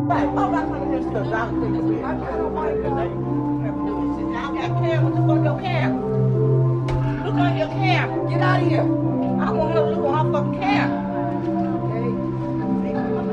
Right, all that kind of good stuff. I got nobody today. Y'all got cameras. Look on your camera. Look on your camera. Get out of here.